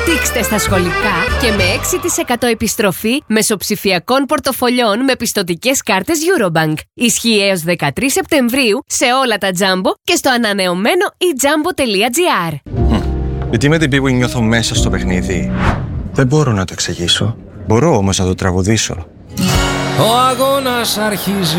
Δείξτε στα σχολικά και με 6% επιστροφή μεσοψηφιακών πορτοφολιών με πιστωτικές κάρτες Eurobank. Ισχύει έως 13 Σεπτεμβρίου σε όλα τα Jumbo και στο ανανεωμένο eJumbo.gr. Γιατί με την πίπου νιώθω μέσα στο παιχνίδι. Δεν μπορώ να το εξηγήσω. Μπορώ όμως να το τραγουδήσω. Ο αγώνας αρχίζει.